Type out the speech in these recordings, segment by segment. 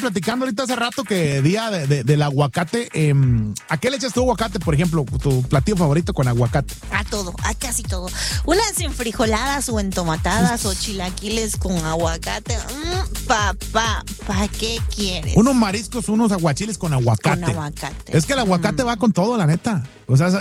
platicando ahorita hace rato que día del aguacate. ¿A qué le echas tu aguacate, por ejemplo? Tu platillo favorito con aguacate. A todo, a casi todo. Unas enfrijoladas o entomatadas o chilaquiles con aguacate. Papá, ¿para qué quieres? Unos mariscos, unos aguachiles con aguacate. Con aguacate. Es que el aguacate va con todo, la neta. O sea,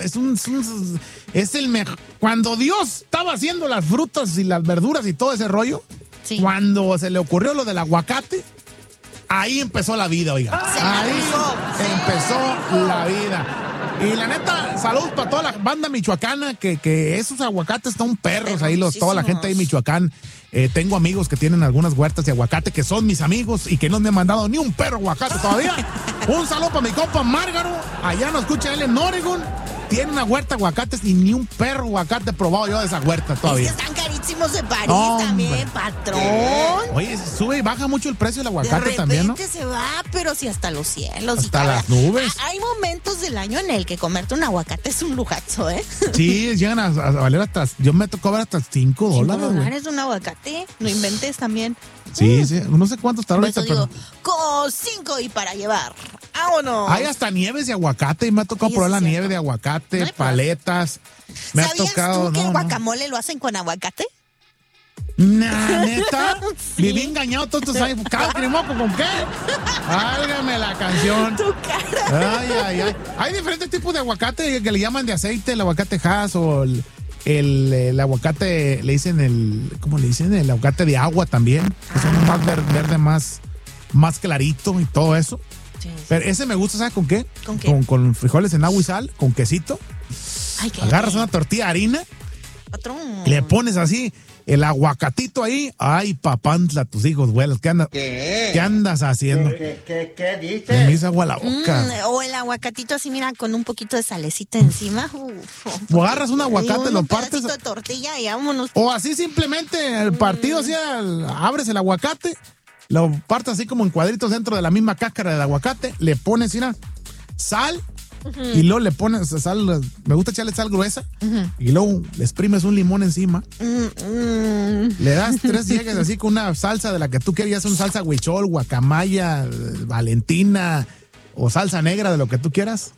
es el mejor. Cuando Dios estaba haciendo las frutas y las verduras y todo ese rollo, sí. Cuando se le ocurrió lo del aguacate, ahí empezó la vida, oiga. Ahí empezó la vida. Y la neta, salud para toda la banda michoacana, que esos aguacates están perros ahí, toda la gente ahí en Michoacán. Tengo amigos que tienen algunas huertas de aguacate que son mis amigos y que no me han mandado ni un perro aguacate todavía. Un saludo para mi compa Márgaro, allá nos escucha él en Oregon. Tiene una huerta de aguacates y ni un perro aguacate he probado yo de esa huerta todavía. Es que están carísimos de París también, patrón. Oye, sube y baja mucho el precio del aguacate también, ¿no? De repente se va, pero sí hasta los cielos. Hasta las nubes. Hay momentos del año en el que comerte un aguacate es un lujazo, ¿eh? Sí, llegan a valer hasta, yo me tocó ver hasta $5. $5 un aguacate, no inventes también. Sí, sí, no sé cuánto está ahorita, pero... con 5 y para llevar. ¡Vámonos! Hay hasta nieves de aguacate y me ha tocado probar la nieve de aguacate, paletas. Me ha tocado. ¿Sabías tú que el guacamole lo hacen con aguacate? Nah, ¿neta? Sí. Viví engañado todos estos años. ¿Cada crimoco con qué? Válgame la canción. Tu cara. Ay. Hay diferentes tipos de aguacate que le llaman de aceite, el aguacate Hass o el aguacate, le dicen ¿cómo le dicen? El aguacate de agua también. Que son más verde, más clarito y todo eso. Sí. Pero ese me gusta, ¿sabes con qué? ¿Con qué? Con frijoles en agua y sal, con quesito. Ay, qué agarras una tortilla de harina, le pones así el aguacatito ahí. Ay, papantla, tus hijos vuelos. ¿Qué andas haciendo? ¿Qué dices? Me hizo agua la boca. O el aguacatito así, mira, con un poquito de salecita encima. O agarras un aguacate, lo partes. Un pedacito de tortilla y vámonos. O así simplemente el partido, así abres el aguacate, lo partes así como en cuadritos dentro de la misma cáscara del aguacate, le pones, mira, sal. Y luego le pones sal, me gusta echarle sal gruesa, y luego le exprimes un limón encima, le das 3 llegues así con una salsa de la que tú quieras, una salsa huichol, guacamaya, valentina o salsa negra de lo que tú quieras.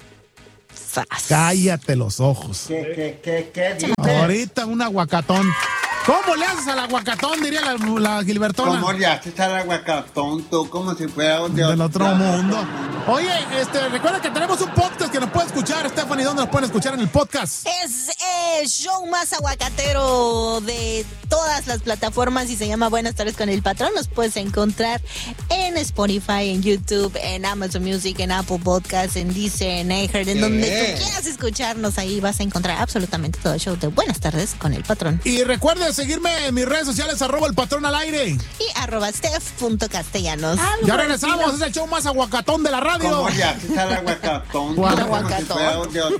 Cállate los ojos. ¿Qué dices? Ahorita un aguacatón. ¿Cómo le haces al aguacatón? Diría la Gilbertona. ¿Cómo le haces al aguacatón tú? Como si fuera del otro mundo. Oye, recuerda que tenemos un podcast que nos puede escuchar, Stephanie. ¿Dónde nos pueden escuchar en el podcast? Es el show más aguacatero de todas las plataformas y se llama Buenas tardes con el patrón. Nos puedes encontrar en Spotify, en YouTube, en Amazon Music, en Apple Podcasts, en Deezer, en iHeart, en donde tú quieras escucharnos. Ahí vas a encontrar absolutamente todo el show de Buenas tardes con el patrón. Y recuerda seguirme en mis redes sociales, @elpatrón_al_aire. Y @steph.castellanos. Ya regresamos, es el show más aguacatón de la radio. ¿Cómo le haces al aguacatón? ¿Cuál aguacatón?